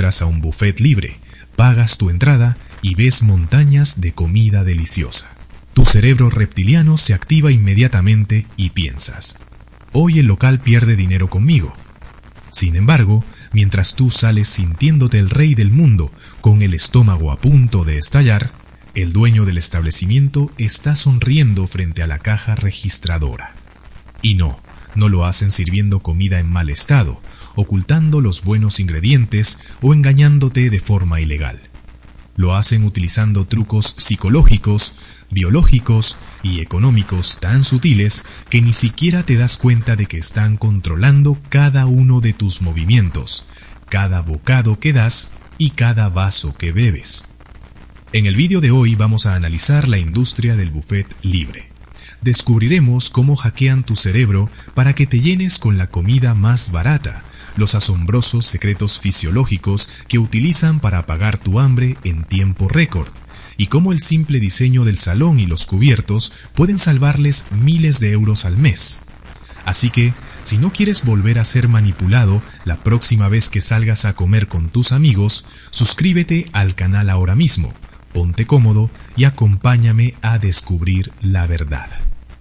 entras a un buffet libre, pagas tu entrada y ves montañas de comida deliciosa. Tu cerebro reptiliano se activa inmediatamente y piensas: hoy el local pierde dinero conmigo. Sin embargo, mientras tú sales sintiéndote el rey del mundo, con el estómago a punto de estallar, el dueño del establecimiento está sonriendo frente a la caja registradora. Y no lo hacen sirviendo comida en mal estado, ocultando los buenos ingredientes o engañándote de forma ilegal. Lo hacen utilizando trucos psicológicos, biológicos y económicos tan sutiles que ni siquiera te das cuenta de que están controlando cada uno de tus movimientos, cada bocado que das y cada vaso que bebes. En el vídeo de hoy vamos a analizar la industria del buffet libre. Descubriremos cómo hackean tu cerebro para que te llenes con la comida más barata, los asombrosos secretos fisiológicos que utilizan para apagar tu hambre en tiempo récord, y cómo el simple diseño del salón y los cubiertos pueden salvarles miles de euros al mes. Así que, si no quieres volver a ser manipulado la próxima vez que salgas a comer con tus amigos, suscríbete al canal ahora mismo, ponte cómodo y acompáñame a descubrir la verdad.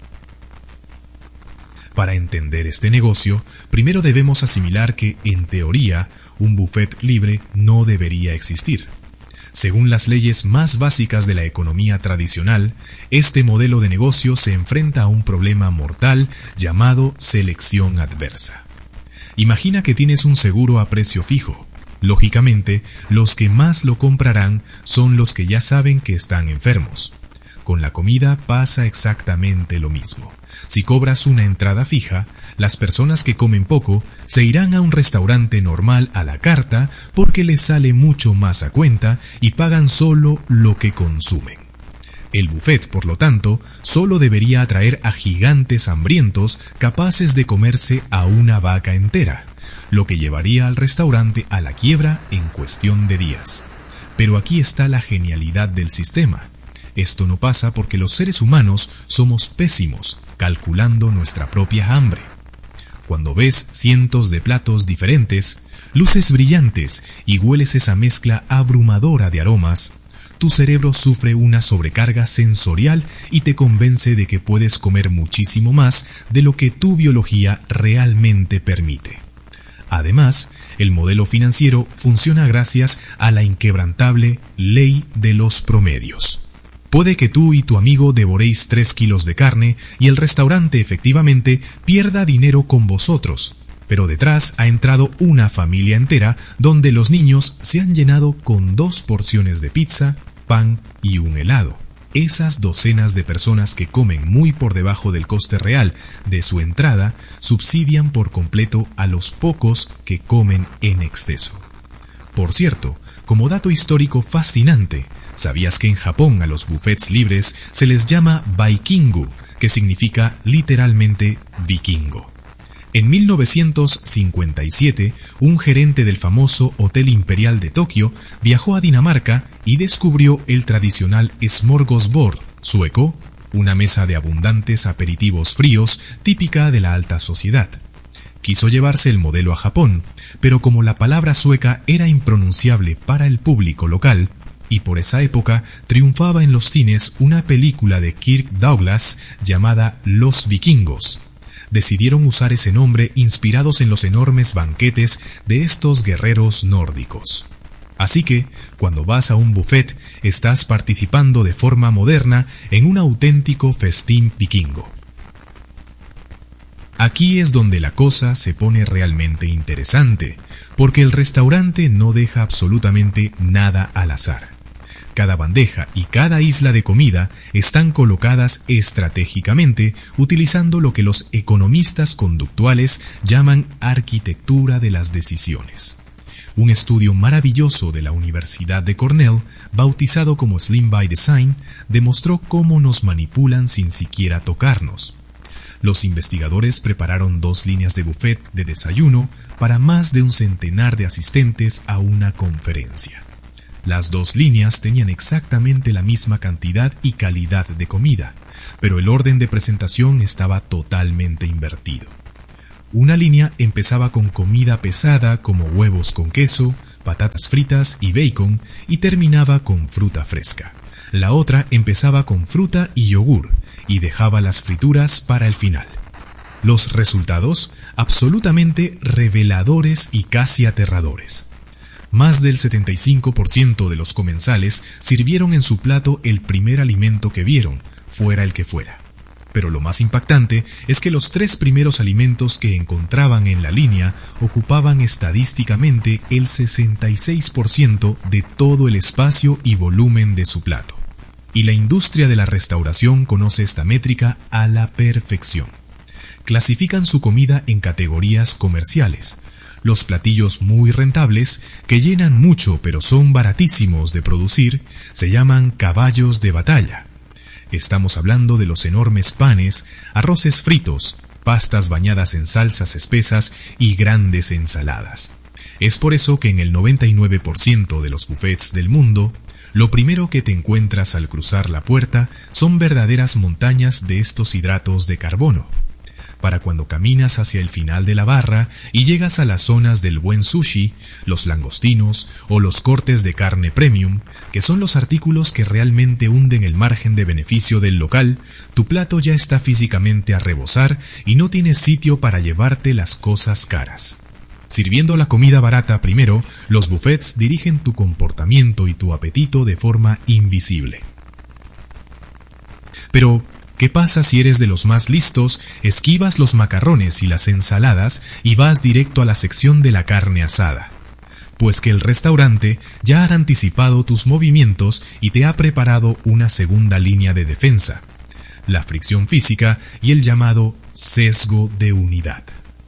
Para entender este negocio, primero debemos asimilar que, en teoría, un buffet libre no debería existir. Según las leyes más básicas de la economía tradicional, este modelo de negocio se enfrenta a un problema mortal llamado selección adversa. Imagina que tienes un seguro a precio fijo. Lógicamente, los que más lo comprarán son los que ya saben que están enfermos. Con la comida pasa exactamente lo mismo. Si cobras una entrada fija, las personas que comen poco se irán a un restaurante normal a la carta porque les sale mucho más a cuenta y pagan solo lo que consumen. El buffet, por lo tanto, solo debería atraer a gigantes hambrientos capaces de comerse a una vaca entera, lo que llevaría al restaurante a la quiebra en cuestión de días. Pero aquí está la genialidad del sistema. Esto no pasa porque los seres humanos somos pésimos calculando nuestra propia hambre. Cuando ves cientos de platos diferentes, luces brillantes y hueles esa mezcla abrumadora de aromas, tu cerebro sufre una sobrecarga sensorial y te convence de que puedes comer muchísimo más de lo que tu biología realmente permite. Además, el modelo financiero funciona gracias a la inquebrantable ley de los promedios. Puede que tú y tu amigo devoréis 3 kilos de carne y el restaurante efectivamente pierda dinero con vosotros, pero detrás ha entrado una familia entera donde los niños se han llenado con 2 porciones de pizza, pan y un helado. Esas docenas de personas que comen muy por debajo del coste real de su entrada subsidian por completo a los pocos que comen en exceso. Por cierto, como dato histórico fascinante, ¿sabías que en Japón a los buffets libres se les llama Baikingu, que significa literalmente vikingo? En 1957, un gerente del famoso Hotel Imperial de Tokio viajó a Dinamarca y descubrió el tradicional smorgasbord sueco, una mesa de abundantes aperitivos fríos típica de la alta sociedad. Quiso llevarse el modelo a Japón, pero como la palabra sueca era impronunciable para el público local, y por esa época triunfaba en los cines una película de Kirk Douglas llamada Los Vikingos, decidieron usar ese nombre inspirados en los enormes banquetes de estos guerreros nórdicos. Así que, cuando vas a un buffet, estás participando de forma moderna en un auténtico festín vikingo. Aquí es donde la cosa se pone realmente interesante, porque el restaurante no deja absolutamente nada al azar. Cada bandeja y cada isla de comida están colocadas estratégicamente utilizando lo que los economistas conductuales llaman arquitectura de las decisiones. Un estudio maravilloso de la Universidad de Cornell, bautizado como Slim by Design, demostró cómo nos manipulan sin siquiera tocarnos. Los investigadores prepararon 2 líneas de buffet de desayuno para más de un centenar de asistentes a una conferencia. Las 2 líneas tenían exactamente la misma cantidad y calidad de comida, pero el orden de presentación estaba totalmente invertido. Una línea empezaba con comida pesada como huevos con queso, patatas fritas y bacon y terminaba con fruta fresca. La otra empezaba con fruta y yogur y dejaba las frituras para el final. Los resultados, absolutamente reveladores y casi aterradores. Más del 75% de los comensales sirvieron en su plato el primer alimento que vieron, fuera el que fuera. Pero lo más impactante es que los 3 primeros alimentos que encontraban en la línea ocupaban estadísticamente el 66% de todo el espacio y volumen de su plato. Y la industria de la restauración conoce esta métrica a la perfección. Clasifican su comida en categorías comerciales. Los platillos muy rentables, que llenan mucho pero son baratísimos de producir, se llaman caballos de batalla. Estamos hablando de los enormes panes, arroces fritos, pastas bañadas en salsas espesas y grandes ensaladas. Es por eso que en el 99% de los buffets del mundo, lo primero que te encuentras al cruzar la puerta son verdaderas montañas de estos hidratos de carbono. Para cuando caminas hacia el final de la barra y llegas a las zonas del buen sushi, los langostinos o los cortes de carne premium, que son los artículos que realmente hunden el margen de beneficio del local, tu plato ya está físicamente a rebosar y no tienes sitio para llevarte las cosas caras. Sirviendo la comida barata primero, los buffets dirigen tu comportamiento y tu apetito de forma invisible. Pero ¿qué pasa si eres de los más listos, esquivas los macarrones y las ensaladas y vas directo a la sección de la carne asada? Pues que el restaurante ya ha anticipado tus movimientos y te ha preparado una segunda línea de defensa, la fricción física y el llamado sesgo de unidad.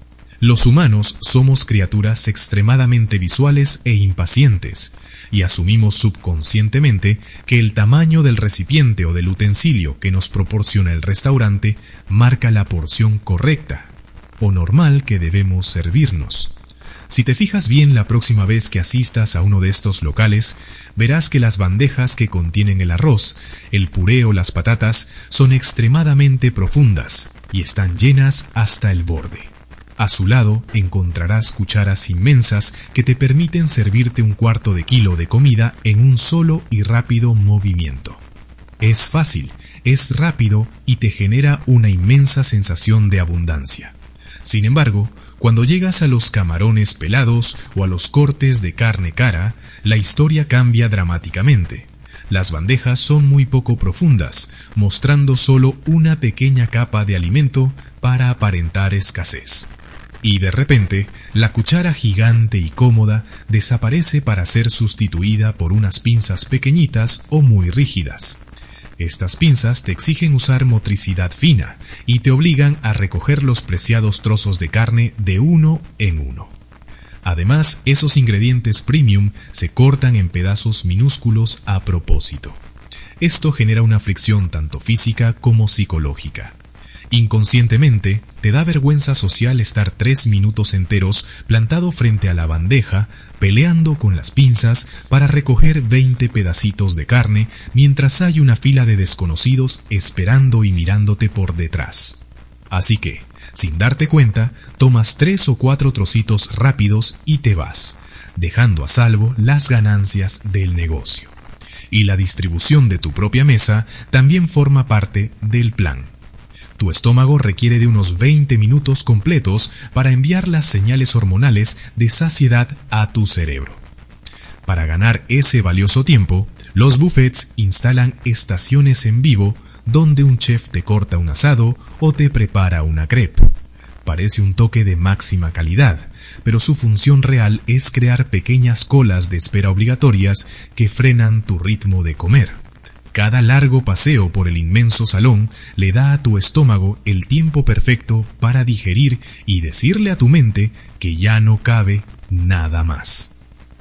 Los humanos somos criaturas extremadamente visuales e impacientes, y asumimos subconscientemente que el tamaño del recipiente o del utensilio que nos proporciona el restaurante marca la porción correcta o normal que debemos servirnos. Si te fijas bien la próxima vez que asistas a uno de estos locales, verás que las bandejas que contienen el arroz, el puré o las patatas son extremadamente profundas y están llenas hasta el borde. A su lado encontrarás cucharas inmensas que te permiten servirte 1/4 kilo de comida en un solo y rápido movimiento. Es fácil, es rápido y te genera una inmensa sensación de abundancia. Sin embargo, cuando llegas a los camarones pelados o a los cortes de carne cara, la historia cambia dramáticamente. Las bandejas son muy poco profundas, mostrando solo una pequeña capa de alimento para aparentar escasez. Y de repente, la cuchara gigante y cómoda desaparece para ser sustituida por unas pinzas pequeñitas o muy rígidas. Estas pinzas te exigen usar motricidad fina y te obligan a recoger los preciados trozos de carne de uno en uno. Además, esos ingredientes premium se cortan en pedazos minúsculos a propósito. Esto genera una fricción tanto física como psicológica. Inconscientemente, te da vergüenza social estar 3 minutos enteros plantado frente a la bandeja, peleando con las pinzas para recoger 20 pedacitos de carne, mientras hay una fila de desconocidos esperando y mirándote por detrás. Así que, sin darte cuenta, tomas 3 o 4 trocitos rápidos y te vas, dejando a salvo las ganancias del negocio. Y la distribución de tu propia mesa también forma parte del plan. Tu estómago requiere de unos 20 minutos completos para enviar las señales hormonales de saciedad a tu cerebro. Para ganar ese valioso tiempo, los buffets instalan estaciones en vivo donde un chef te corta un asado o te prepara una crepe. Parece un toque de máxima calidad, pero su función real es crear pequeñas colas de espera obligatorias que frenan tu ritmo de comer. Cada largo paseo por el inmenso salón le da a tu estómago el tiempo perfecto para digerir y decirle a tu mente que ya no cabe nada más.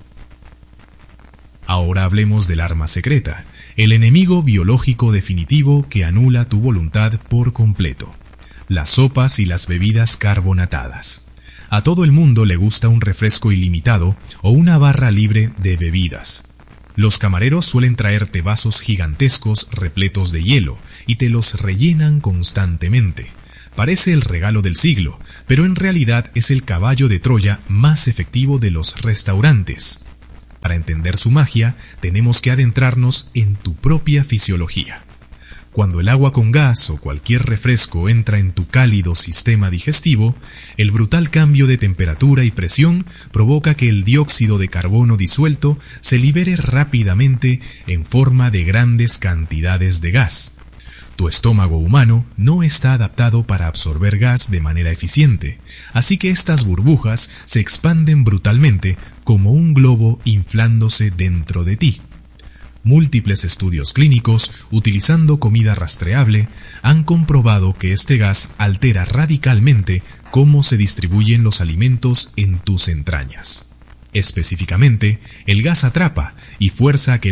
Ahora hablemos del arma secreta, el enemigo biológico definitivo que anula tu voluntad por completo: las sopas y las bebidas carbonatadas. A todo el mundo le gusta un refresco ilimitado o una barra libre de bebidas. Los camareros suelen traerte vasos gigantescos repletos de hielo y te los rellenan constantemente. Parece el regalo del siglo, pero en realidad es el caballo de Troya más efectivo de los restaurantes. Para entender su magia, tenemos que adentrarnos en tu propia fisiología. Cuando el agua con gas o cualquier refresco entra en tu cálido sistema digestivo, el brutal cambio de temperatura y presión provoca que el dióxido de carbono disuelto se libere rápidamente en forma de grandes cantidades de gas. Tu estómago humano no está adaptado para absorber gas de manera eficiente, así que estas burbujas se expanden brutalmente como un globo inflándose dentro de ti. Múltiples estudios clínicos, utilizando comida rastreable, han comprobado que este gas altera radicalmente cómo se distribuyen los alimentos en tus entrañas. Específicamente, el gas atrapa y fuerza a que el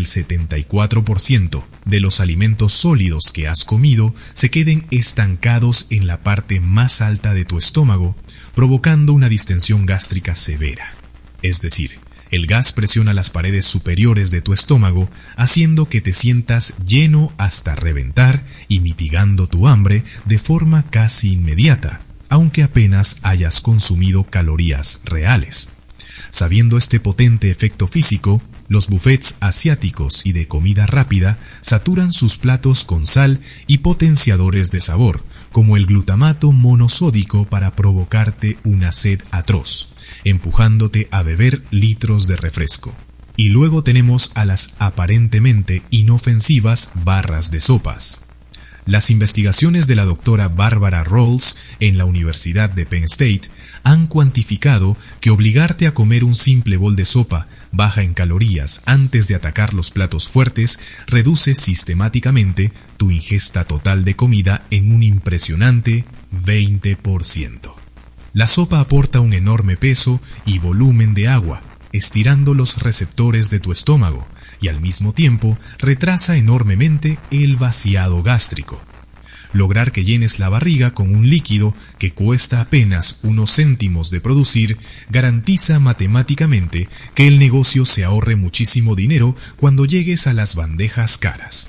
74% de los alimentos sólidos que has comido se queden estancados en la parte más alta de tu estómago, provocando una distensión gástrica severa. Es decir, el gas presiona las paredes superiores de tu estómago, haciendo que te sientas lleno hasta reventar y mitigando tu hambre de forma casi inmediata, aunque apenas hayas consumido calorías reales. Sabiendo este potente efecto físico, los buffets asiáticos y de comida rápida saturan sus platos con sal y potenciadores de sabor, como el glutamato monosódico para provocarte una sed atroz, empujándote a beber litros de refresco. Y luego tenemos a las aparentemente inofensivas barras de sopas. Las investigaciones de la doctora Barbara Rawls en la Universidad de Penn State han cuantificado que obligarte a comer un simple bol de sopa baja en calorías antes de atacar los platos fuertes reduce sistemáticamente tu ingesta total de comida en un impresionante 20%. La sopa aporta un enorme peso y volumen de agua, estirando los receptores de tu estómago, y al mismo tiempo retrasa enormemente el vaciado gástrico. Lograr que llenes la barriga con un líquido que cuesta apenas unos céntimos de producir garantiza matemáticamente que el negocio se ahorre muchísimo dinero cuando llegues a las bandejas caras.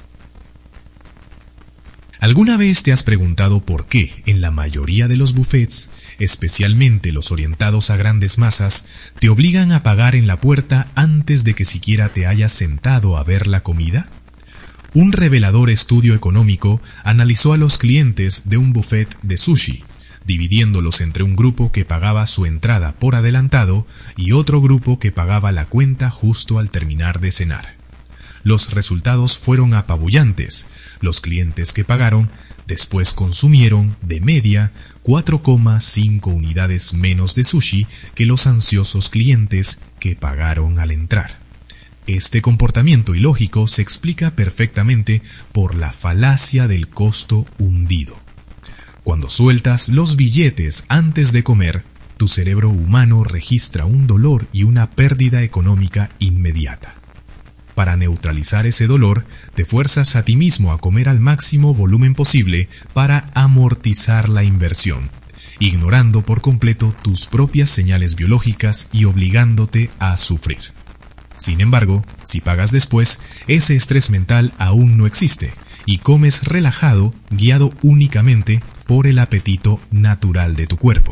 ¿Alguna vez te has preguntado por qué en la mayoría de los buffets, especialmente los orientados a grandes masas, te obligan a pagar en la puerta antes de que siquiera te hayas sentado a ver la comida? Un revelador estudio económico analizó a los clientes de un buffet de sushi, dividiéndolos entre un grupo que pagaba su entrada por adelantado y otro grupo que pagaba la cuenta justo al terminar de cenar. Los resultados fueron apabullantes. Los clientes que pagaron después consumieron, de media, 4,5 unidades menos de sushi que los ansiosos clientes que pagaron al entrar. Este comportamiento ilógico se explica perfectamente por la falacia del costo hundido. Cuando sueltas los billetes antes de comer, tu cerebro humano registra un dolor y una pérdida económica inmediata. Para neutralizar ese dolor, te fuerzas a ti mismo a comer al máximo volumen posible para amortizar la inversión, ignorando por completo tus propias señales biológicas y obligándote a sufrir. Sin embargo, si pagas después, ese estrés mental aún no existe y comes relajado, guiado únicamente por el apetito natural de tu cuerpo.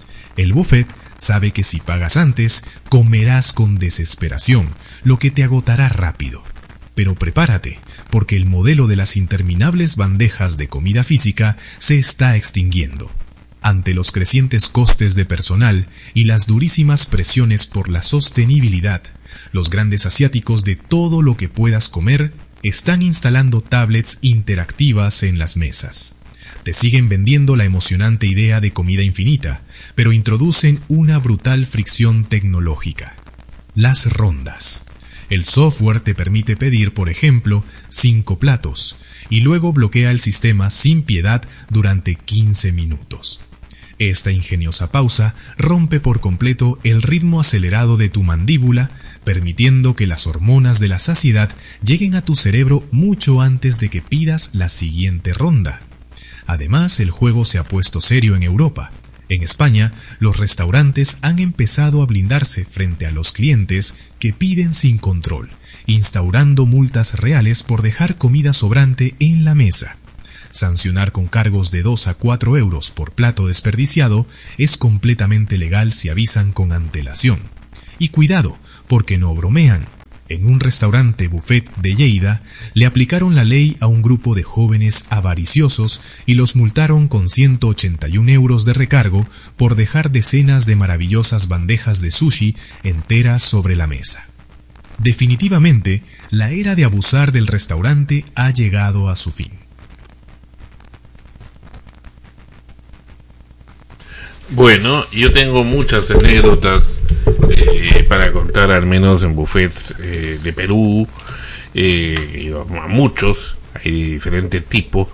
El buffet sabe que si pagas antes, comerás con desesperación, lo que te agotará rápido. Pero prepárate, porque el modelo de las interminables bandejas de comida física se está extinguiendo. Ante los crecientes costes de personal y las durísimas presiones por la sostenibilidad, los grandes asiáticos de todo lo que puedas comer están instalando tablets interactivas en las mesas. Te siguen vendiendo la emocionante idea de comida infinita, pero introducen una brutal fricción tecnológica. Las rondas. El software te permite pedir, por ejemplo, 5 platos, y luego bloquea el sistema sin piedad durante 15 minutos. Esta ingeniosa pausa rompe por completo el ritmo acelerado de tu mandíbula, permitiendo que las hormonas de la saciedad lleguen a tu cerebro mucho antes de que pidas la siguiente ronda. Además, el juego se ha puesto serio en Europa. En España, los restaurantes han empezado a blindarse frente a los clientes que piden sin control, instaurando multas reales por dejar comida sobrante en la mesa. Sancionar con cargos de 2 a 4 euros por plato desperdiciado es completamente legal si avisan con antelación. Y cuidado, porque no bromean. En un restaurante buffet de Lleida, le aplicaron la ley a un grupo de jóvenes avariciosos y los multaron con 181 euros de recargo por dejar decenas de maravillosas bandejas de sushi enteras sobre la mesa. Definitivamente, la era de abusar del restaurante ha llegado a su fin. Bueno, yo tengo muchas anécdotas para contar, al menos en buffets de Perú. He ido a muchos, hay de diferente tipo.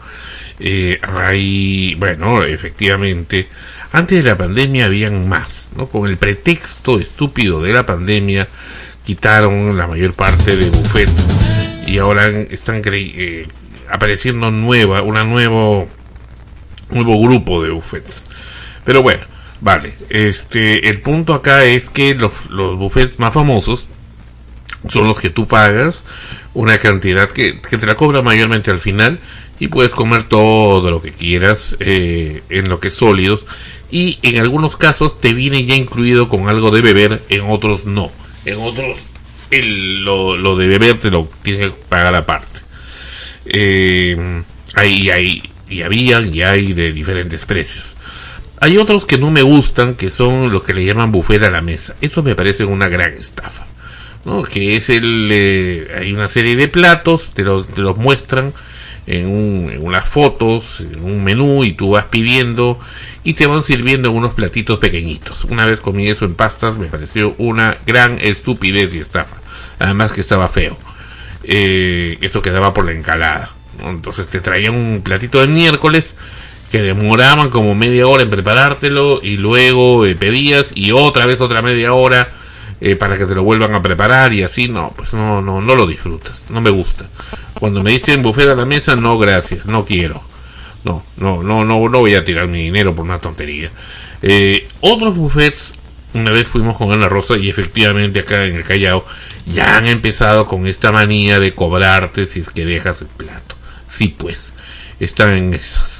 Bueno, efectivamente, antes de la pandemia habían más, ¿no? Con el pretexto estúpido de la pandemia, quitaron la mayor parte de buffets y ahora están apareciendo un nuevo grupo de buffets. Pero bueno, vale, el punto acá es que los buffets más famosos son los que tú pagas una cantidad que te la cobra mayormente al final y puedes comer todo lo que quieras en lo que es sólidos, y en algunos casos te viene ya incluido con algo de beber, en otros no. En otros lo de beber te lo tienes que pagar aparte. Hay de diferentes precios. Hay otros que no me gustan, que son los que le llaman buffet a la mesa. Eso me parece una gran estafa, ¿no? Que es hay una serie de platos, te los muestran en unas fotos, en un menú, y tú vas pidiendo y te van sirviendo en unos platitos pequeñitos. Una vez comí eso en pastas, me pareció una gran estupidez y estafa. Además que estaba feo. Eso quedaba por la encalada, ¿no? Entonces te traían un platito de miércoles que demoraban como media hora en preparártelo, y luego pedías y otra vez otra media hora para que te lo vuelvan a preparar, y así no lo disfrutas, no me gusta. Cuando me dicen buffet a la mesa, no gracias, no quiero, no voy a tirar mi dinero por una tontería. Otros buffets, una vez fuimos con Ana Rosa y efectivamente acá en el Callao ya han empezado con esta manía de cobrarte si es que dejas el plato. Sí, pues están en esos.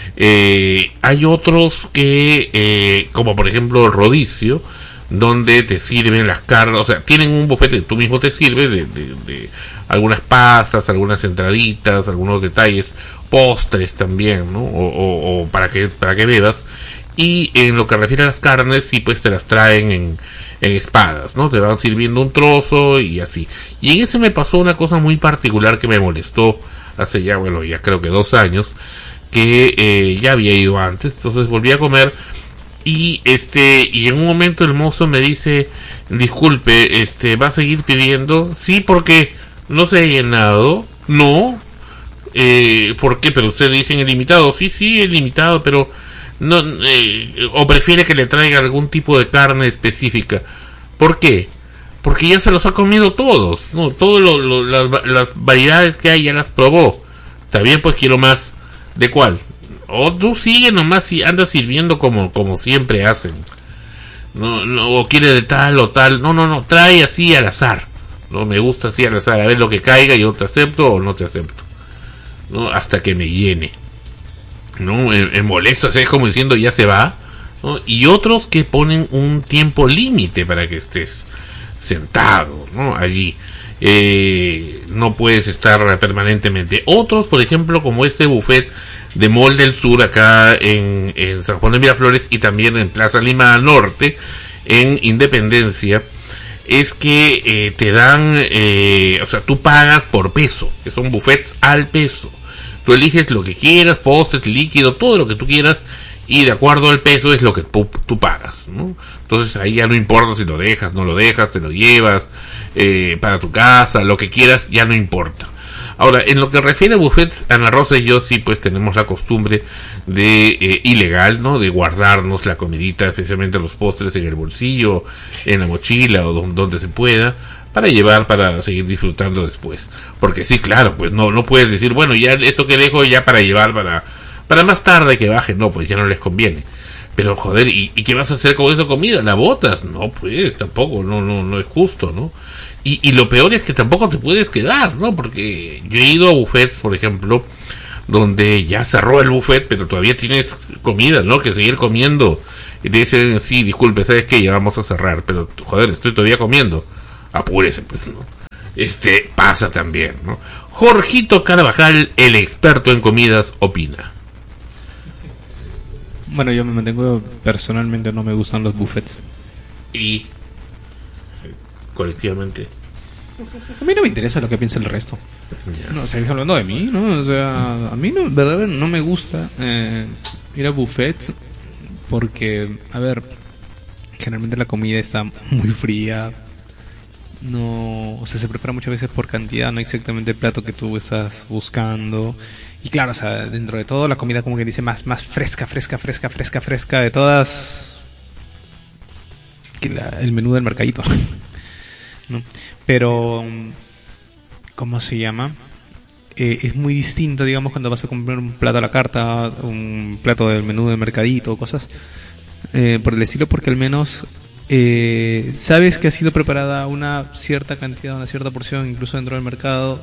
Hay otros que, como por ejemplo el Rodicio, donde te sirven las carnes, o sea, tienen un buffet que tú mismo te sirves de algunas pastas, algunas entraditas, algunos detalles, postres también, ¿no? O para que bebas. Y en lo que refiere a las carnes, sí, pues te las traen en espadas, ¿no? Te van sirviendo un trozo y así. Y en ese me pasó una cosa muy particular que me molestó hace ya creo que 2 años, que ya había ido antes, entonces volví a comer y en un momento el mozo me dice: disculpe, ¿va a seguir pidiendo? Sí, porque no se ha llenado. No, ¿por qué? Pero usted dice en ilimitado. Sí, ilimitado, pero no, o prefiere que le traiga algún tipo de carne específica. ¿Por qué? Porque ya se los ha comido todos, ¿no? Las variedades que hay ya las probó. Está bien, pues quiero más. ¿De cuál? O tú sigue nomás y andas sirviendo como siempre hacen. No, o quiere de tal o tal. No, trae así al azar. No me gusta así al azar, a ver lo que caiga, yo te acepto o no te acepto, ¿no? Hasta que me llene, ¿no? En molesto, o sea, es como diciendo ya se va, ¿no? Y otros que ponen un tiempo límite para que estés sentado, ¿no? Allí. No puedes estar permanentemente. Otros, por ejemplo, como este buffet de Mall del Sur acá en San Juan de Miraflores, y también en Plaza Lima Norte en Independencia, es que te dan, o sea, tú pagas por peso, que son buffets al peso. Tú eliges lo que quieras, postres, líquido, todo lo que tú quieras, y de acuerdo al peso es lo que tú pagas, ¿no? Entonces ahí ya no importa si lo dejas, no lo dejas, te lo llevas para tu casa, lo que quieras, ya no importa. Ahora, en lo que refiere a buffets, Ana Rosa y yo sí pues tenemos la costumbre de ilegal, ¿no? De guardarnos la comidita, especialmente los postres, en el bolsillo, en la mochila o donde se pueda, para llevar, para seguir disfrutando después. Porque sí, claro, pues no puedes decir, bueno, ya esto que dejo ya para llevar para más tarde que baje, no, pues ya no les conviene. Pero joder, ¿y qué vas a hacer con esa comida? ¿La botas? No, pues tampoco, no es justo, ¿no? Y lo peor es que tampoco te puedes quedar, ¿no? Porque yo he ido a buffets, por ejemplo, donde ya cerró el buffet, pero todavía tienes comida, ¿no? Que seguir comiendo. Y te dicen, sí, disculpe, ¿sabes qué? Ya vamos a cerrar, pero joder, estoy todavía comiendo. apúrese, pues, ¿no? Pasa también, ¿no? Jorgito Carvajal, el experto en comidas, opina. Bueno, yo me mantengo, personalmente no me gustan los buffets. Y colectivamente, a mí no me interesa lo que piensa el resto. ya. No, seguís hablando de mí, ¿no? O sea, a mí no, verdad, no me gusta ir a buffets porque, a ver, generalmente la comida está muy fría. No, o sea, se prepara muchas veces por cantidad, no exactamente el plato que tú estás buscando. Y claro, o sea, dentro de todo la comida como que dice más fresca de todas que el menú del mercadito, ¿no? Pero ¿cómo se llama? Es muy distinto, digamos, cuando vas a comprar un plato a la carta, un plato del menú del mercadito, cosas por el estilo, porque al menos sabes que ha sido preparada una cierta cantidad, una cierta porción, incluso dentro del mercado,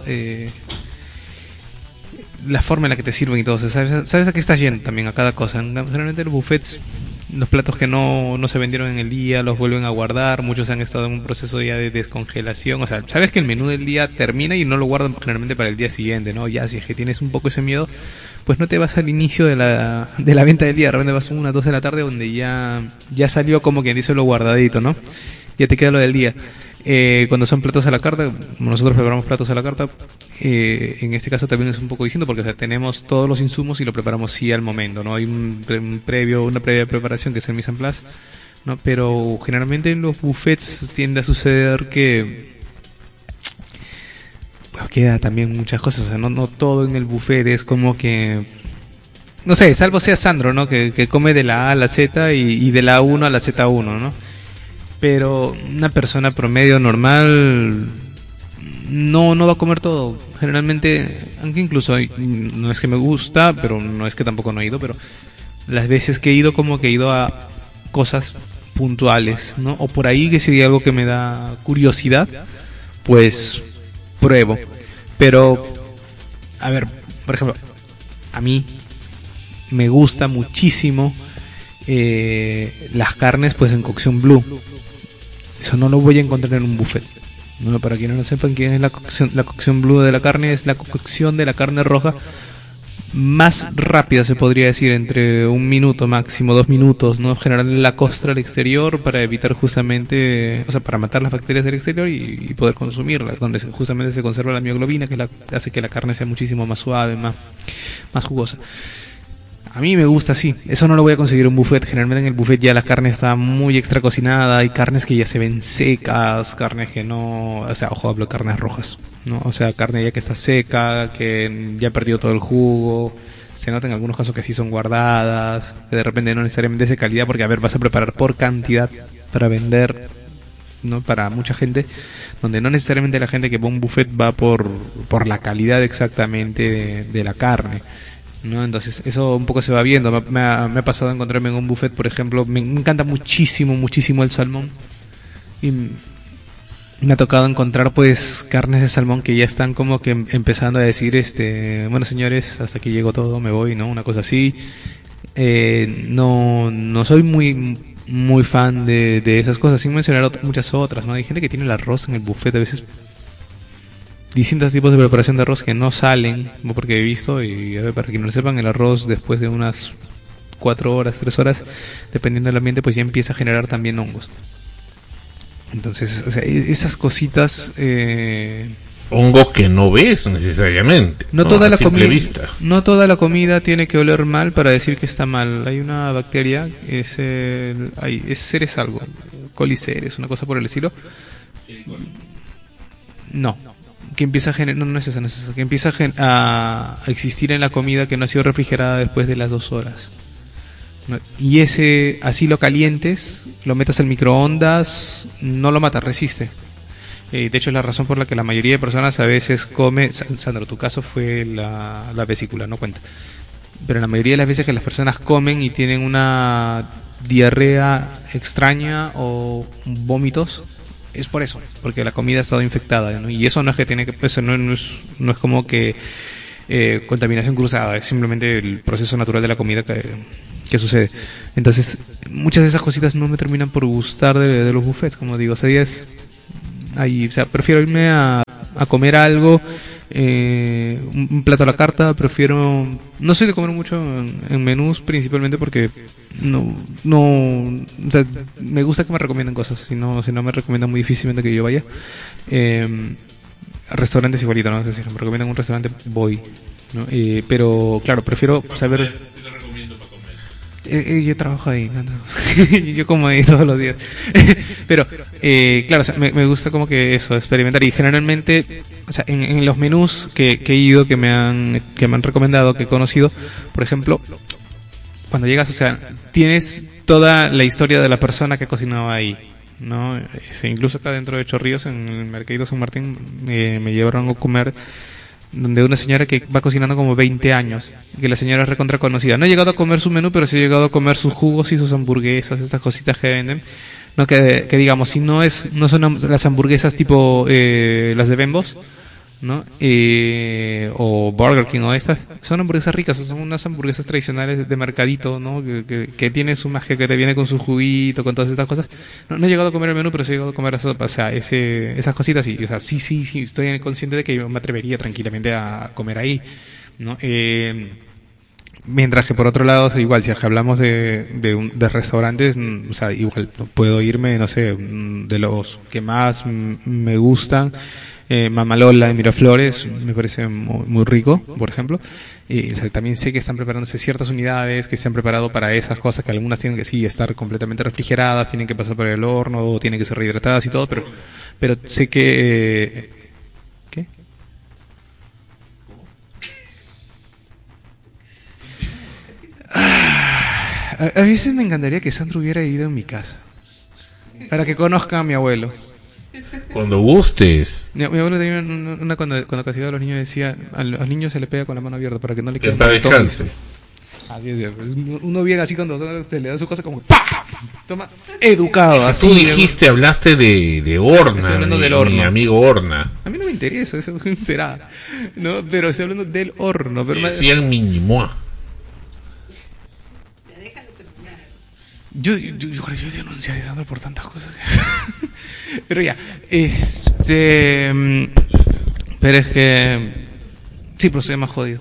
la forma en la que te sirven y todo, o sea, sabes a qué estás yendo también a cada cosa. Generalmente los buffets, los platos que no se vendieron en el día los vuelven a guardar, muchos han estado en un proceso ya de descongelación, o sea, sabes que el menú del día termina y no lo guardan generalmente para el día siguiente, ¿no? Ya si es que tienes un poco ese miedo, pues no te vas al inicio de la venta del día, de repente vas a 1, 2 de la tarde donde ya salió como quien dice lo guardadito, ¿no? Ya te queda lo del día. Cuando son platos a la carta, nosotros preparamos platos a la carta, en este caso también es un poco distinto porque, o sea, tenemos todos los insumos y lo preparamos sí al momento, ¿no? Hay una previa preparación que es el mise en place, ¿no? Pero generalmente en los buffets tiende a suceder que bueno, queda también muchas cosas, o sea, no todo en el buffet es como que, no sé, salvo sea Sandro, ¿no? Que come de la A a la Z y de la A1 a la Z1, ¿no? Pero una persona promedio normal no va a comer todo. Generalmente, aunque incluso no es que me gusta, pero no es que tampoco no he ido, pero las veces que he ido como que he ido a cosas puntuales, ¿no? O por ahí que si hay algo que me da curiosidad, pues pruebo. Pero, a ver, por ejemplo, a mí me gusta muchísimo las carnes pues en cocción blue. Eso no lo voy a encontrar en un buffet. Bueno, para quienes no sepan quién es la cocción blue de la carne, es la cocción de la carne roja más rápida, se podría decir, entre 1 minuto, máximo 2 minutos, ¿no? Generar la costra al exterior para evitar justamente, o sea, para matar las bacterias del exterior y poder consumirlas, donde justamente se conserva la mioglobina, que hace que la carne sea muchísimo más suave, más jugosa. A mí me gusta así, eso no lo voy a conseguir en un buffet. Generalmente en el buffet ya la carne está muy extra cocinada, hay carnes que ya se ven secas, carnes que no, o sea, ojo, hablo de carnes rojas, ¿no? O sea, carne ya que está seca, que ya ha perdido todo el jugo, se nota en algunos casos que sí son guardadas, que de repente no necesariamente es de calidad, porque a ver, vas a preparar por cantidad para vender, ¿no? Para mucha gente, donde no necesariamente la gente que va a un buffet va por la calidad exactamente de la carne, ¿no? Entonces eso un poco se va viendo. Me ha pasado encontrarme en un buffet, por ejemplo, me encanta muchísimo el salmón y me ha tocado encontrar pues carnes de salmón que ya están como que empezando a decir bueno, señores, hasta aquí llegó todo, me voy, ¿no? Una cosa así. No soy muy fan de esas cosas, sin mencionar muchas otras, ¿no? Hay gente que tiene el arroz en el buffet, a veces distintos tipos de preparación de arroz que no salen, porque he visto, y a ver, para que no lo sepan, el arroz después de unas 4 horas, 3 horas, dependiendo del ambiente, pues ya empieza a generar también hongos. Entonces, o sea, esas cositas... hongos que no ves necesariamente. No toda la comida tiene que oler mal para decir que está mal. Hay una bacteria, es Ceres algo, coliceres, una cosa por el estilo. No. Que empieza a generar, no es esa, que empieza a existir en la comida que no ha sido refrigerada después de las 2 horas, ¿no? Y así lo calientes, lo metas al microondas, no lo matas, resiste. De hecho es la razón por la que la mayoría de personas a veces come, Sandro, tu caso fue la vesícula, no cuenta, pero la mayoría de las veces que las personas comen y tienen una diarrea extraña o vómitos, es por eso, porque la comida ha estado infectada, ¿no? Y eso no es que tiene que, eso no es como que contaminación cruzada, es simplemente el proceso natural de la comida que sucede. Entonces, muchas de esas cositas no me terminan por gustar de los buffets, como digo, o sea, ahí, o sea, prefiero irme a comer algo, un plato a la carta. No soy de comer mucho en menús, principalmente porque o sea, me gusta que me recomienden cosas, si no me recomiendan muy difícilmente que yo vaya. Restaurantes igualito, ¿no? O sea, si me recomiendan un restaurante, voy, ¿no? Pero claro, prefiero saber. Yo trabajo ahí, ¿no? Yo como ahí todos los días. Pero, claro, o sea, me gusta como que eso, experimentar. Y generalmente, o sea, en los menús que he ido, que me han recomendado, que he conocido, por ejemplo, cuando llegas, o sea, tienes toda la historia de la persona que ha cocinado ahí, ¿no? Incluso acá dentro de Chorrillos, en el Mercadito San Martín, me llevaron a comer donde una señora que va cocinando como 20 años, que la señora es recontra conocida. No he llegado a comer su menú, pero sí he llegado a comer sus jugos y sus hamburguesas, estas cositas que venden. No que digamos, si no son las hamburguesas tipo las de Bembos, ¿no? O Burger King o estas, son hamburguesas ricas, son unas hamburguesas tradicionales de mercadito, ¿no? Que tiene su magia, que te viene con su juguito, con todas estas cosas. No he llegado a comer el menú, pero sí he llegado a comer eso, o sea, esas cositas, y, o sea, sí, estoy consciente de que yo me atrevería tranquilamente a comer ahí, ¿no? Mientras que por otro lado, igual, si hablamos de restaurantes, o sea, igual puedo irme, no sé, de los que más me gustan. Mamalola en Miraflores me parece muy rico, por ejemplo. Y, o sea, también sé que están preparándose ciertas unidades que se han preparado para esas cosas, que algunas tienen que sí estar completamente refrigeradas, tienen que pasar por el horno, o tienen que ser rehidratadas y todo, pero sé que ¿qué? A veces me encantaría que Sandro hubiera vivido en mi casa, para que conozcan a mi abuelo. Cuando gustes. Mi abuelo tenía una cuando castigaba a los niños, decía: a los niños se le pega con la mano abierta para que no le Que queden para descanse. Así es, uno bien así cuando usted le da su cosa como ¡pah! Toma, educado, así. Tú dijiste, hablaste de Horna, estoy hablando del mi horno. amigo Horna. A mí no me interesa, eso será, ¿no? Pero estoy hablando del horno. Pero Decía el Minimoa. Yo denunciaré a Sandro por tantas cosas. Pero ya, pero es que sí, pero soy más jodido.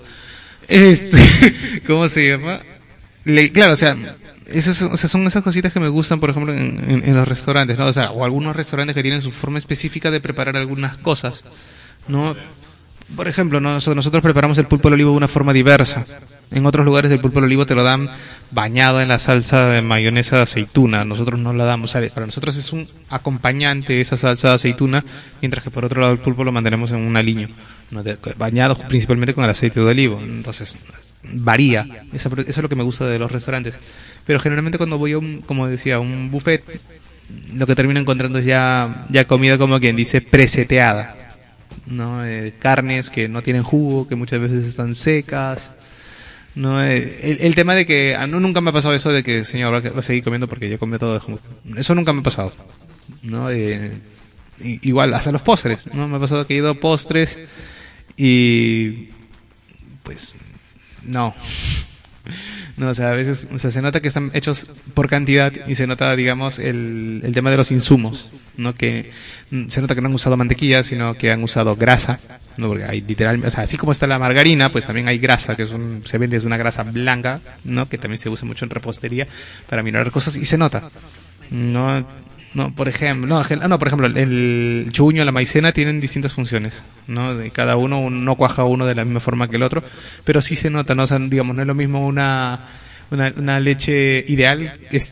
¿Cómo se llama? Claro, o sea, son esas cositas que me gustan, por ejemplo, en los restaurantes, ¿no? O sea, o algunos restaurantes que tienen su forma específica de preparar algunas cosas, ¿no? Por ejemplo, nosotros preparamos el pulpo al olivo de una forma diversa. En otros lugares el pulpo al olivo te lo dan bañado en la salsa de mayonesa de aceituna. Nosotros no la damos. Para nosotros es un acompañante esa salsa de aceituna, mientras que por otro lado el pulpo lo mantenemos en un aliño, ¿no? Bañado principalmente con el aceite de olivo. Entonces varía. Eso es lo que me gusta de los restaurantes. Pero generalmente cuando voy a como decía, un buffet, lo que termino encontrando es ya comida, como quien dice, preseteada, ¿no? Carnes que no tienen jugo, que muchas veces están secas, ¿no? El tema de que nunca me ha pasado eso de que señor va a seguir comiendo porque yo comí todo de jugo. Eso nunca me ha pasado, ¿no? Igual hasta los postres, ¿no? Me ha pasado que he ido a postres y pues no, o sea, a veces, o sea, se nota que están hechos por cantidad y se nota, digamos, el tema de los insumos, ¿no? Que se nota que no han usado mantequilla, sino que han usado grasa, ¿no? Porque hay literalmente, o sea, así como está la margarina, pues también hay grasa, que se vende, es una grasa blanca, ¿no? Que también se usa mucho en repostería para minorar cosas y se nota, por ejemplo, el chuño, la maicena tienen distintas funciones, ¿no? De cada uno no cuaja uno de la misma forma que el otro, pero sí se nota, ¿no? O sea, digamos, no es lo mismo una leche ideal,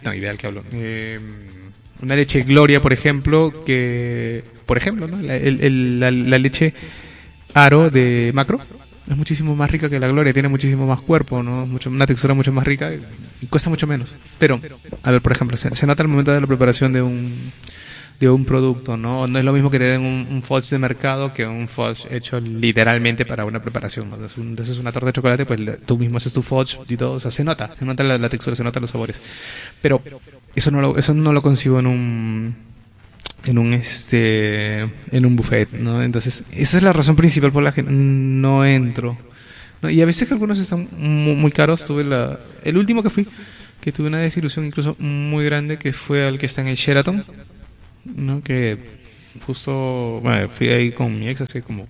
una leche Gloria, por ejemplo, ¿no? La leche Aro de Macro es muchísimo más rica que la Gloria, tiene muchísimo más cuerpo, ¿no? Una textura mucho más rica y cuesta mucho menos. Pero, a ver, por ejemplo, se nota al momento de la preparación de un producto, ¿no? No es lo mismo que te den un fudge de mercado que un fudge hecho literalmente para una preparación, ¿no? Entonces una torta de chocolate, pues tú mismo haces tu fudge y todo, o sea, se nota la textura, se notan los sabores. Pero eso no lo consigo en un buffet, ¿no? Entonces, esa es la razón principal por la que no entro, ¿no? Y a veces que algunos están muy caros. El último que fui, que tuve una desilusión incluso muy grande, que fue al que está en el Sheraton, ¿no? Que Justo, bueno, fui ahí con mi ex hace como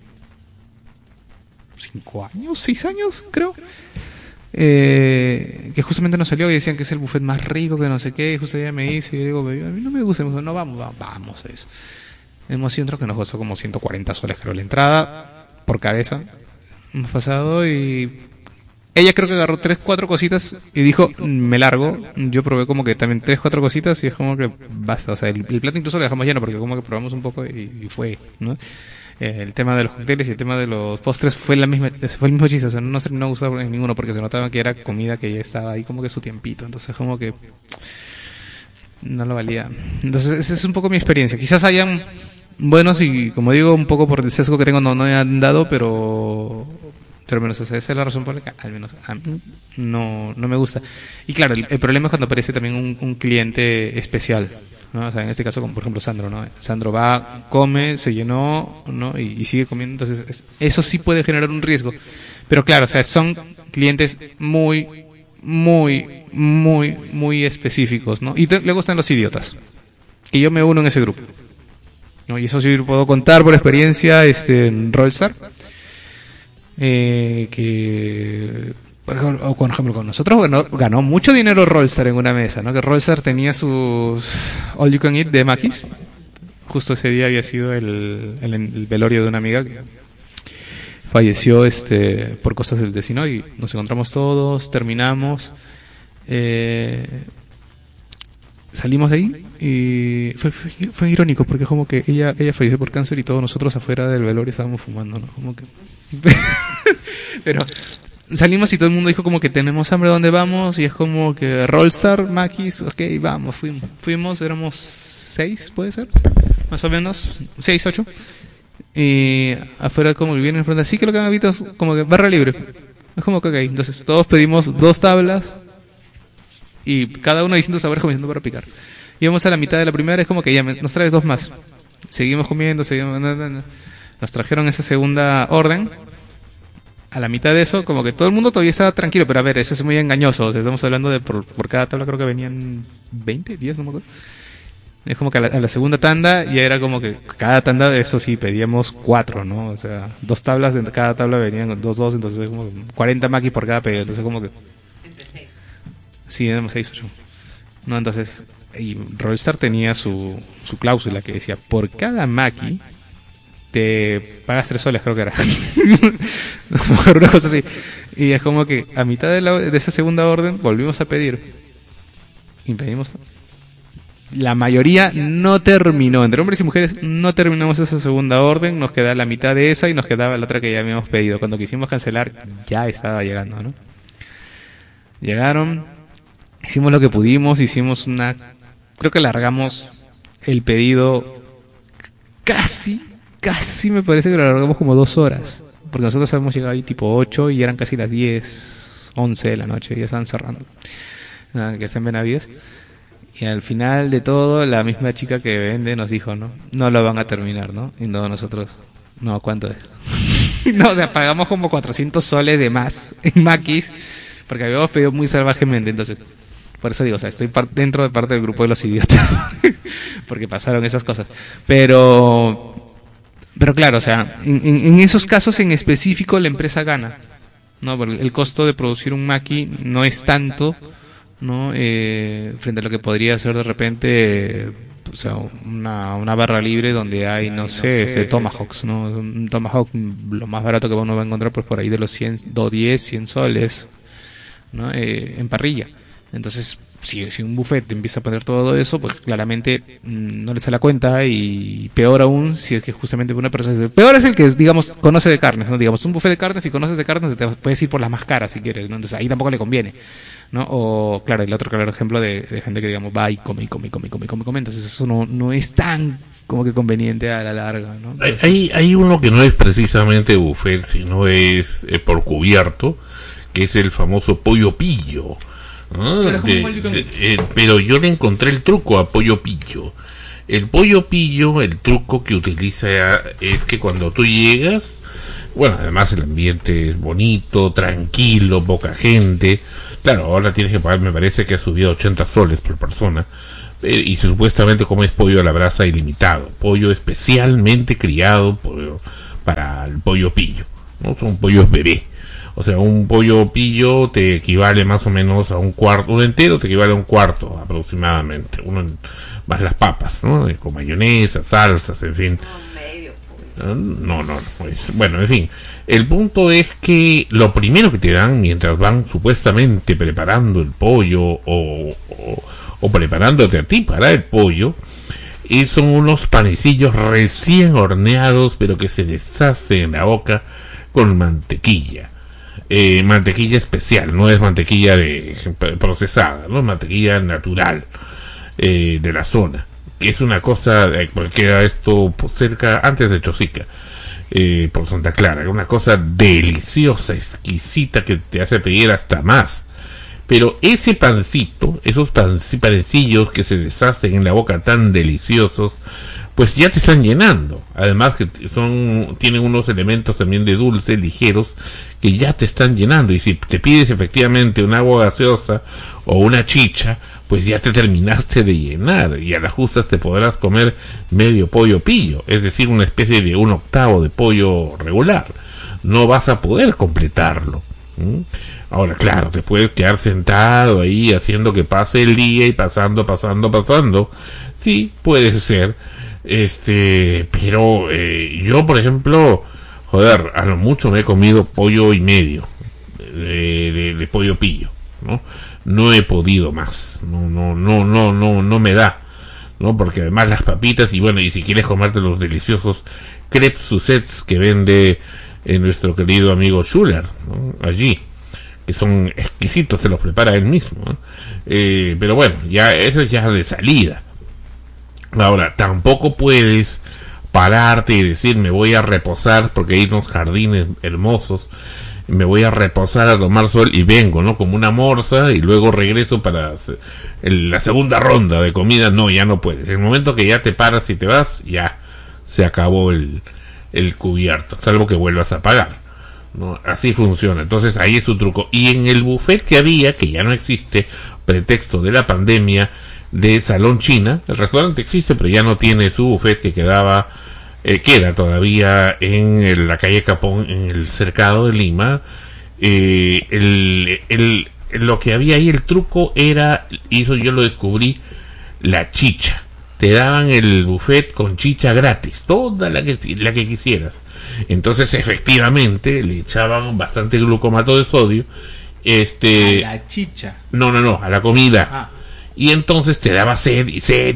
5 años, 6 años, creo. Que justamente nos salió y decían que es el buffet más rico, que no sé qué, y justo ella me dice, y yo digo, a mí no me gusta, me dijo, no, vamos a eso. Hemos ido, creo que nos costó como 140 soles, creo, la entrada, por cabeza, hemos pasado, y ella creo que agarró 3-4 cositas, y dijo, me largo. Yo probé como que también 3-4 cositas, y es como que basta, o sea, el plato incluso lo dejamos lleno, porque como que probamos un poco, y fue, ¿no? El tema de los cócteles y el tema de los postres fue el mismo chiste, o sea, no se me gustaba en ninguno porque se notaba que era comida que ya estaba ahí como que su tiempito, entonces como que no lo valía. Entonces esa es un poco mi experiencia. Quizás hayan buenos y, como digo, un poco por el sesgo que tengo no me han dado, pero menos esa es la razón por la que al menos a mí no me gusta. Y claro, el problema es cuando aparece también un cliente especial, ¿no? O sea, en este caso, como por ejemplo Sandro, ¿no? Sandro va, come, se llenó, ¿no? Y sigue comiendo, entonces eso sí puede generar un riesgo. Pero claro, o sea, son clientes muy específicos, ¿no? Y luego están los idiotas. Y yo me uno en ese grupo, ¿no? Y eso sí puedo contar por experiencia, en Rollstar, que por ejemplo con nosotros ganó mucho dinero Rollstar en una mesa, ¿no? Que Rollstar tenía sus all you can eat de Maquis. Justo ese día había sido el velorio de una amiga que falleció por cosas del destino, y nos encontramos todos, terminamos, salimos de ahí y fue irónico porque como que ella falleció por cáncer y todos nosotros afuera del velorio estábamos fumando, ¿no? Como que pero salimos y todo el mundo dijo como que tenemos hambre, ¿dónde vamos? Y es como que Rollstar, Maquis, ok, vamos, fuimos, éramos 6, puede ser, más o menos 6, 8, y afuera como que vienen enfrente, así que lo que han visto es como que barra libre, es como que ok, entonces todos pedimos 2 tablas y cada uno distintos sabores comiendo para picar. Íbamos a la mitad de la primera, es como que ya nos traes 2 más, seguimos comiendo, nos trajeron esa segunda orden. A la mitad de eso, como que todo el mundo todavía estaba tranquilo, pero a ver, eso es muy engañoso. O sea, estamos hablando de por cada tabla creo que venían 20, 10, no me acuerdo. Es como que a la segunda tanda ya era como que cada tanda, eso sí, pedíamos 4, ¿no? O sea, 2 tablas, de cada tabla venían 2, entonces como 40 maquis por cada pedido. Entonces como que... Sí, éramos 6, 8. No, entonces... Y Rollstar tenía su cláusula que decía, por cada maqui te pagas 3 soles, creo que era. Una cosa así. Y es como que a mitad de esa segunda orden volvimos a pedir. Y pedimos. La mayoría no terminó. Entre hombres y mujeres no terminamos esa segunda orden. Nos queda la mitad de esa y nos quedaba la otra que ya habíamos pedido. Cuando quisimos cancelar, ya estaba llegando, ¿no? Llegaron. Hicimos lo que pudimos. Hicimos creo que largamos el pedido casi me parece que lo alargamos como 2 horas, porque nosotros habíamos llegado ahí tipo 8 y eran casi las 10, 11 de la noche y ya estaban cerrando, que está en Benavides. Y al final de todo, la misma chica que vende nos dijo, no lo van a terminar, ¿no? Y no, nosotros, no, ¿cuánto es? No, o sea, pagamos como 400 soles de más en Maquis, porque habíamos pedido muy salvajemente, entonces... Por eso digo, o sea, estoy dentro de parte del grupo de los idiotas, porque pasaron esas cosas. Pero claro, o sea, en esos casos en específico la empresa gana, ¿no? Porque el costo de producir un maqui no es tanto, ¿no? Frente a lo que podría ser de repente, o sea, una barra libre donde hay, no sé, tomahawks, ¿no? Un tomahawk, lo más barato que uno va a encontrar, pues por ahí de los 100 soles, ¿no? En parrilla. Entonces, si un buffet empieza a poner todo eso, pues claramente no le sale la cuenta, y peor aún si es que justamente una persona... Peor es el que, digamos, conoce de carnes, ¿no? Digamos, un buffet de carnes, si conoces de carnes, te puedes ir por las más caras si quieres, ¿no? Entonces ahí tampoco le conviene, ¿no? O, claro, el otro claro ejemplo de gente que, digamos, va y come. Entonces eso no es tan como que conveniente a la larga, ¿no? Entonces, hay uno que no es precisamente buffet, sino es por cubierto, que es el famoso pollo pillo. Pero yo le encontré el truco a pollo pillo. El pollo pillo, el truco que utiliza es que cuando tú llegas, bueno, además el ambiente es bonito, tranquilo, poca gente. Claro, ahora tienes que pagar, me parece que ha subido 80 soles por persona. y supuestamente comes pollo a la brasa ilimitado, pollo especialmente criado para el pollo pillo, ¿no? Son pollos bebé. O sea, un pollo pillo te equivale más o menos a un cuarto, un entero te equivale a un cuarto aproximadamente, más las papas, ¿no? Con mayonesa, salsas, en fin. No, bueno, en fin, el punto es que lo primero que te dan mientras van supuestamente preparando el pollo o preparándote a ti para el pollo, son unos panecillos recién horneados, pero que se deshacen en la boca con mantequilla. Mantequilla especial, no es mantequilla procesada, no es mantequilla natural de la zona, que es una cosa, porque queda esto cerca, antes de Chosica, por Santa Clara, una cosa deliciosa, exquisita, que te hace pedir hasta más. Pero ese pancito, esos panecillos que se deshacen en la boca tan deliciosos, pues ya te están llenando. Además que tienen unos elementos también de dulce, ligeros, que ya te están llenando. Y si te pides efectivamente un agua gaseosa o una chicha, pues ya te terminaste de llenar. Y a las justas te podrás comer medio pollo pillo, es decir, una especie de 1/8 de pollo regular. No vas a poder completarlo. Ahora, claro, te puedes quedar sentado ahí haciendo que pase el día y pasando. Sí, puede ser. Pero yo, por ejemplo, a lo mucho me he comido pollo y medio de pollo pillo, ¿no? No he podido más. No me da, ¿no? Porque además las papitas y si quieres comerte los deliciosos crepes Suzette que vende nuestro querido amigo Schuller, ¿no? Allí, que son exquisitos, se los prepara él mismo, ¿no? Pero bueno, ya eso es ya de salida. Ahora, tampoco puedes pararte y decir me voy a reposar porque hay unos jardines hermosos, me voy a reposar a tomar sol y vengo, ¿no? Como una morsa y luego regreso para la segunda ronda de comida. No, ya no puedes. En el momento que ya te paras y te vas, ya se acabó el cubierto, salvo que vuelvas a pagar, ¿no? Así funciona. Entonces ahí es su truco. Y en el buffet que había, que ya no existe, pretexto de la pandemia, de Salón China, el restaurante existe pero ya no tiene su buffet, que queda todavía en la calle Capón, en el cercado de Lima. Lo que había ahí, el truco era, y eso yo lo descubrí, la chicha. Te daban el buffet con chicha gratis, toda la que quisieras. Entonces efectivamente le echaban bastante glucomato de sodio. A la chicha. No, a la comida. Y entonces te daba sed.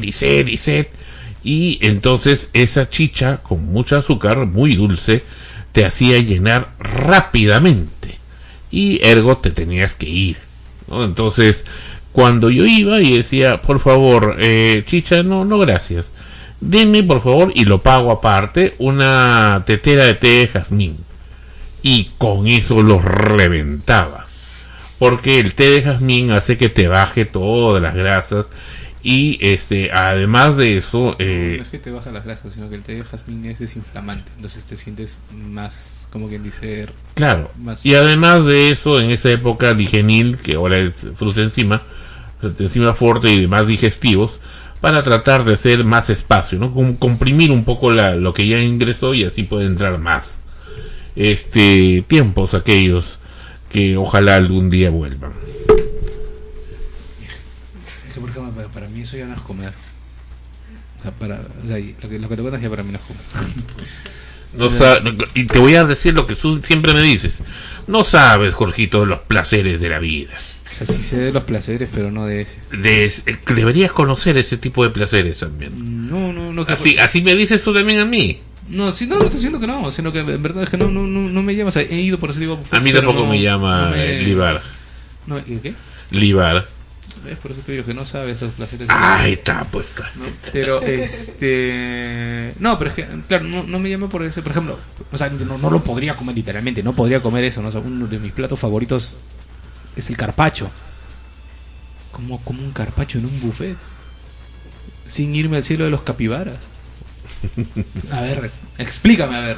Y entonces esa chicha con mucho azúcar, muy dulce, te hacía llenar rápidamente. Y ergo te tenías que ir, ¿no? Entonces, cuando yo iba y decía, por favor, chicha, no gracias, denme por favor, y lo pago aparte, una tetera de té de jazmín. Y con eso los reventaba. Porque el té de jazmín hace que te baje todas las grasas. Y además de eso, no es que te baja las grasas, sino que el té de jazmín es desinflamante. Entonces te sientes más, como quien dice, claro. Más... Y además de eso, en esa época digenil, que ahora es frutenzima fuerte y demás digestivos, para tratar de hacer más espacio, ¿no? Comprimir un poco lo que ya ingresó y así puede entrar más. Tiempos aquellos que ojalá algún día vuelvan. Es que, por ejemplo, para mí eso ya no es comer. O sea, lo que te cuentas ya para mí no es comer. Y te voy a decir lo que tú siempre me dices. No sabes, Jorgito, los placeres de la vida. O sea, sí sé de los placeres, pero no de ese. Deberías conocer ese tipo de placeres también. No. Así me dices tú también a mí. No, si no estoy diciendo que no, sino que en verdad es que no me llama. O sea, he ido por ese tipo de buffets, a mí tampoco me llama Libar. No, ¿y qué? Libar. Es por eso te digo que no sabes los placeres. Ahí está, pues. ¿No? Pero no, pero es que, claro, no me llama por eso. Por ejemplo, o sea, no lo podría comer literalmente, no podría comer eso, ¿no? O sea, uno de mis platos favoritos es el carpaccio. Como un carpaccio en un buffet, sin irme al cielo de los capibaras. A ver, explícame, a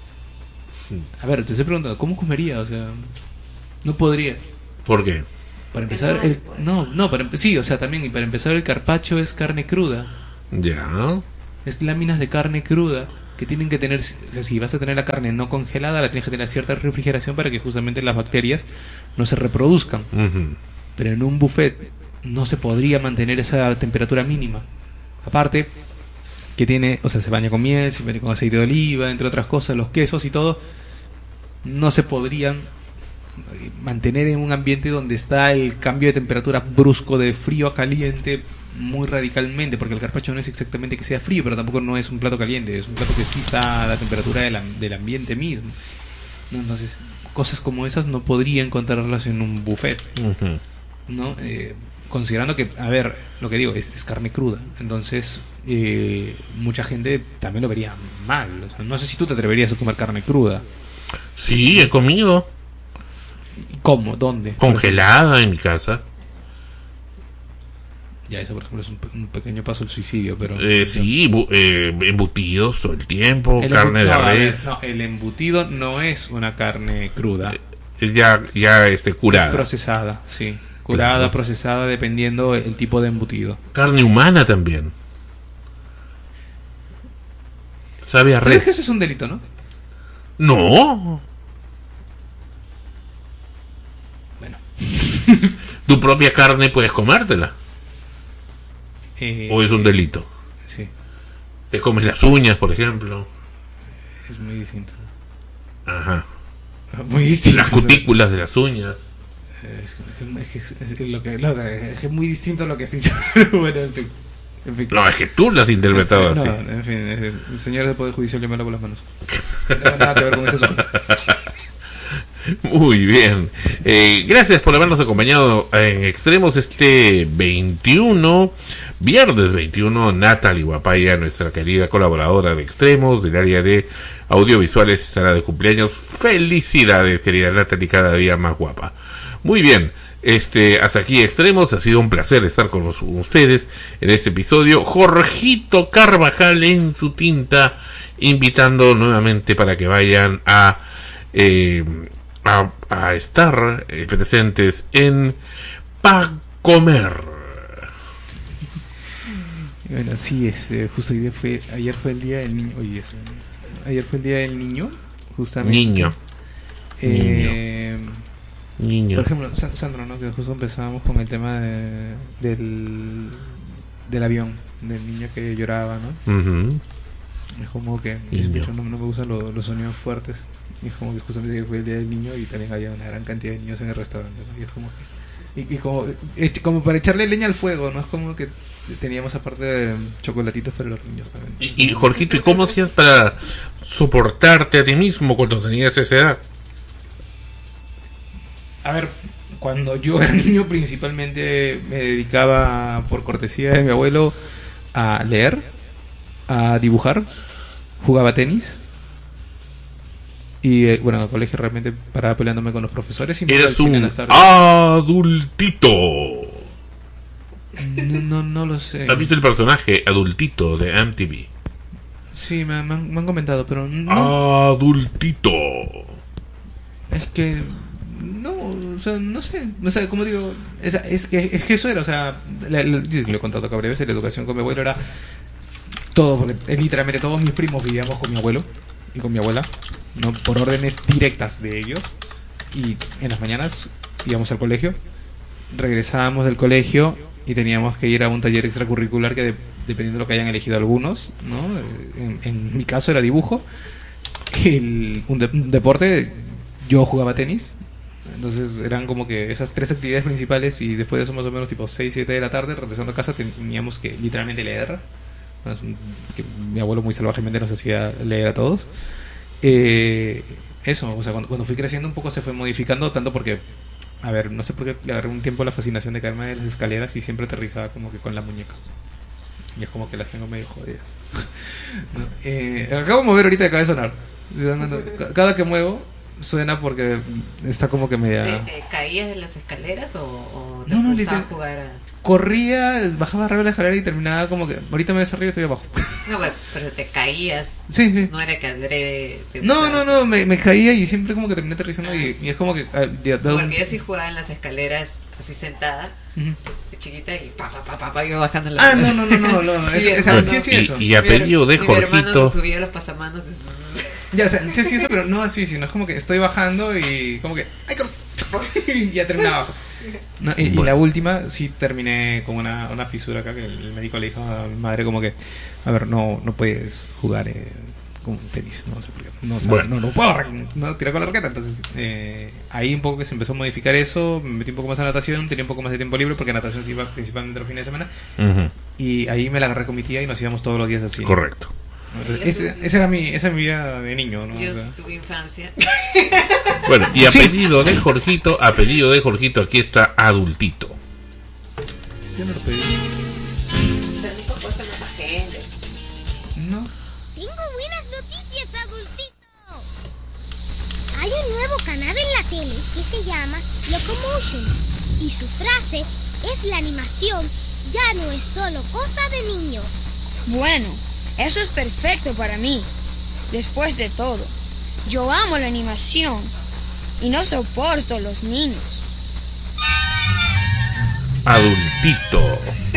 ver, te estoy preguntando, ¿cómo comería? O sea, no podría. ¿Por qué? Para empezar, sí, o sea, también, y para empezar el carpaccio es carne cruda. Ya. Es láminas de carne cruda que tienen que tener, o sea, si vas a tener la carne no congelada, la tienes que tener cierta refrigeración para que justamente las bacterias no se reproduzcan. Ujú. Pero en un buffet no se podría mantener esa temperatura mínima. Aparte, que tiene, o sea, se baña con miel, se baña con aceite de oliva, entre otras cosas, los quesos y todo, no se podrían mantener en un ambiente donde está el cambio de temperatura brusco de frío a caliente muy radicalmente, porque el carpaccio no es exactamente que sea frío, pero tampoco no es un plato caliente, es un plato que sí está a la temperatura del ambiente mismo. Entonces, cosas como esas no podría encontrarlas en un buffet, Ujú. ¿no? Considerando que, a ver, lo que digo, es carne cruda, entonces mucha gente también lo vería mal. O sea, no sé si tú te atreverías a comer carne cruda. Sí, he comido. ¿Cómo? ¿Dónde? Congelada en mi casa. Ya, eso por ejemplo es un pequeño paso al suicidio, pero... Sí, embutidos todo el tiempo, El carne de a ver, res. no, el embutido no es una carne cruda. Ya Es curada. procesada, sí. Curada, Claro. procesada, dependiendo el tipo de embutido. Carne humana también. Sabe a ¿Sabes que eso res. es un delito, no? No. Bueno. Tu propia carne puedes comértela. ¿O es un delito? Sí, Te comes las uñas, por ejemplo. es muy distinto. Ajá. Muy distinto. Las cutículas de las uñas. Es muy distinto a lo que has dicho. Pero bueno, en fin. No, es que tú las has interpretado No, así. en fin, el señor del Poder Judicial, yo me lavo las manos. No tengo nada que ver con eso. Muy bien. Gracias por habernos acompañado en Extremos este 21, viernes 21. Natalie Guapaya, nuestra querida colaboradora de Extremos del área de audiovisuales, estará de cumpleaños. Felicidades, querida Natalie, cada día más guapa. Muy bien. Hasta aquí Extremos, ha sido un placer estar con ustedes en este episodio. Jorgito Carvajal en su tinta, invitando nuevamente para que vayan a estar presentes en Pa' Comer. Bueno, sí, justo ayer fue el día del niño. Oye, ayer fue el día del niño, justamente. Niño. Por ejemplo, Sandro, ¿no? Que justo empezábamos con el tema del avión, del niño que lloraba, ¿no? Uh-huh. Es como que no me gustan los sonidos fuertes. Y es como que justamente fue el día del niño y también había una gran cantidad de niños en el restaurante, ¿no? Y es como que, como para echarle leña al fuego, ¿no? Es como que teníamos aparte de chocolatitos para los niños también. Y Jorgito, ¿y cómo hacías para soportarte a ti mismo cuando tenías esa edad? A ver, cuando yo era niño principalmente me dedicaba, por cortesía de mi abuelo, a leer, a dibujar, jugaba tenis y bueno, en el colegio realmente paraba peleándome con los profesores y me iba al Eres cine en un las tardes. adultito. No lo sé. ¿Has visto el personaje adultito de MTV? Sí, me han comentado, pero no. Adultito. Es que no, o sea, no sé, o sea, como digo, es que eso era, o sea, lo he contado varias veces, la educación con mi abuelo era todo, porque literalmente todos mis primos vivíamos con mi abuelo y con mi abuela, no por órdenes directas de ellos, y en las mañanas íbamos al colegio, regresábamos del colegio y teníamos que ir a un taller extracurricular que dependiendo de lo que hayan elegido algunos, ¿no? En mi caso era dibujo, un deporte, yo jugaba tenis. Entonces eran como que esas tres actividades principales y después de eso más o menos tipo 6, 7 de la tarde, regresando a casa teníamos que literalmente leer. Que mi abuelo muy salvajemente nos hacía leer a todos. Eso, o sea, cuando fui creciendo un poco se fue modificando, tanto porque, a ver, no sé por qué le agarré un tiempo la fascinación de caerme de las escaleras y siempre aterrizaba como que con la muñeca. Y es como que las tengo medio jodidas. ¿No? Acabo de mover ahorita, acaba de sonar. Cada que muevo suena porque está como que media... ¿Te caías de las escaleras o te No, gustaba jugar a...? Corría, bajaba arriba de la escalera y terminaba como que... Ahorita me ves arriba y estoy abajo. No, pero te caías. Sí. No era que adrede... No, me caía y siempre como que terminé aterrizando y es como que... Porque yo sí jugaba en las escaleras, así sentada, Ujú. chiquita, y pa, iba bajando la No, Sí, sí, eso. Y apellido de Mi hermano Jorgito. subía los pasamanos. Ya, o sea, sí, eso, pero no así, sino es como que estoy bajando y como que... ¡Ay, y ya terminaba abajo. No, y Bueno. la última sí terminé con una fisura acá que el médico le dijo a mi madre como que, a ver, no puedes jugar con tenis, no sé por qué. Bueno. No puedo no tirar con la raqueta. Entonces ahí un poco que se empezó a modificar eso, me metí un poco más a natación, tenía un poco más de tiempo libre porque natación se iba principalmente los fines de semana. Ujú, Y ahí me la agarré con mi tía y nos íbamos todos los días así. correcto. Entonces, esa era mi vida de niño, ¿no? Yo O sea, sí tuve infancia. Bueno, y Sí. apellido de Jorgito, aquí está adultito. yo no lo pedí. También compuesta en los agentes. No. Tengo buenas noticias, adultito. Hay un nuevo canal en la tele que se llama Locomotion y su frase es: la animación ya no es solo cosa de niños. Bueno, eso es perfecto para mí. Después de todo, yo amo la animación y no soporto los niños. Adultito.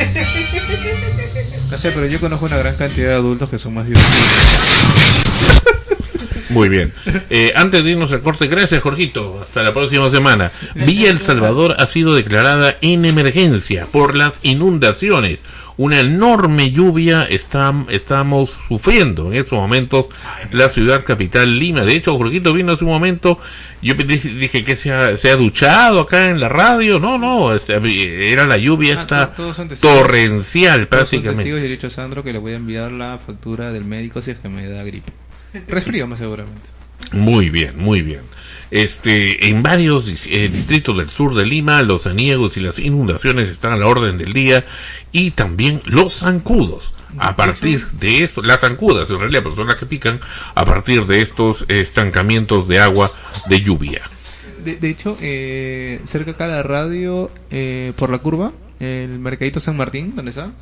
No sé, pero yo conozco una gran cantidad de adultos que son más divertidos. Muy bien. Antes de irnos al corte, gracias Jorgito. Hasta la próxima semana. Villa El Salvador ha sido declarada en emergencia por las inundaciones. Una enorme lluvia estamos sufriendo en estos momentos la ciudad capital Lima. De hecho, Jorgito vino hace un momento. Yo dije que se ha duchado acá en la radio. No, era la lluvia esta todos son testigos. torrencial prácticamente. Y he dicho a Sandro que le voy a enviar la factura del médico si es que me da gripe. Resfrío más seguramente. Muy bien, muy bien. En varios distritos del sur de Lima, los zaniegos y las inundaciones están a la orden del día, y también los zancudos. A partir de eso, las zancudas en realidad, pues son las que pican a partir de estos estancamientos de agua de lluvia. De hecho, cerca acá de la radio, por la curva, el mercadito San Martín, ¿dónde está?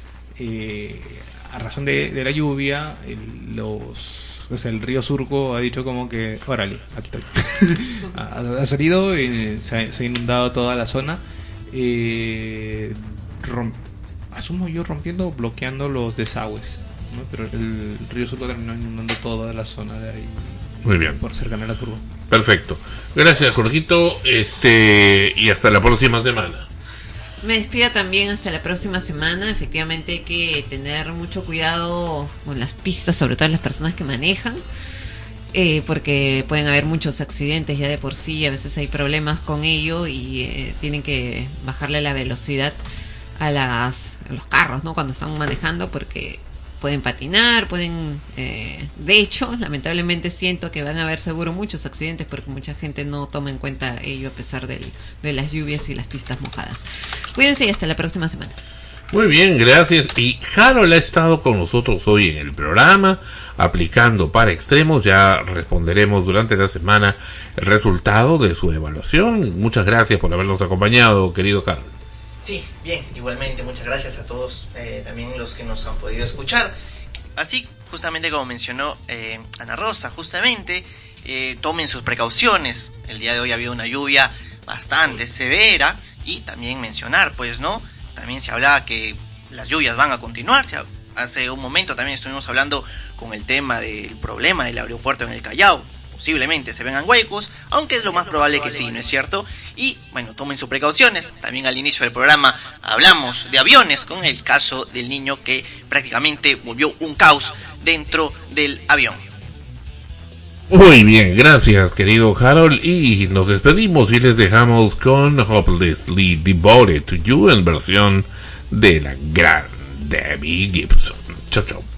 A razón de la lluvia, el río Surco ha dicho como que, órale, aquí estoy. ha salido, se ha inundado toda la zona. Asumo yo bloqueando los desagües, ¿no? Pero el río Surco terminó inundando toda la zona de ahí. Muy bien. Por cercanía a la curva. Perfecto. Gracias, Jorgito. Y hasta la próxima semana. Me despido también hasta la próxima semana. Efectivamente hay que tener mucho cuidado con las pistas, sobre todo las personas que manejan, porque pueden haber muchos accidentes ya de por sí. A veces hay problemas con ello y tienen que bajarle la velocidad a los carros, ¿no? Cuando están manejando, porque pueden patinar, de hecho, lamentablemente siento que van a haber seguro muchos accidentes porque mucha gente no toma en cuenta ello a pesar de las lluvias y las pistas mojadas. Cuídense y hasta la próxima semana. Muy bien, gracias. Y Harold ha estado con nosotros hoy en el programa, aplicando para extremos. Ya responderemos durante la semana el resultado de su evaluación. Muchas gracias por habernos acompañado, querido Harold. Sí, bien, igualmente, muchas gracias a todos, también los que nos han podido escuchar. Así, justamente como mencionó Ana Rosa, justamente, tomen sus precauciones. El día de hoy ha habido una lluvia bastante severa, y también mencionar, pues, ¿no? También se hablaba que las lluvias van a continuar. Hace un momento también estuvimos hablando con el tema del problema del aeropuerto en el Callao. Posiblemente se vengan huecos, aunque es lo más probable que sí, ¿no es cierto? Y bueno, tomen sus precauciones. También al inicio del programa hablamos de aviones, con el caso del niño que prácticamente volvió un caos dentro del avión. Muy bien, gracias querido Harold, y nos despedimos y les dejamos con Hopelessly Devoted to You en versión de la gran Debbie Gibson. Chau, chau.